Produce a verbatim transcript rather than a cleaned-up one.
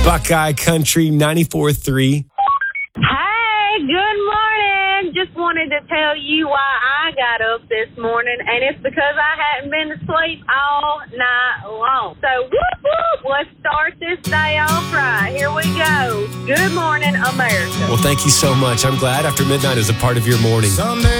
Buckeye Country ninety-four three. Hey, good morning. Just wanted to tell you why I got up this morning, and it's because I hadn't been to sleep all night long. So, whoop, whoop, let's start this day off right. Here we go. Good morning, America. Well, thank you so much. I'm glad After Midnight is a part of your morning. Someday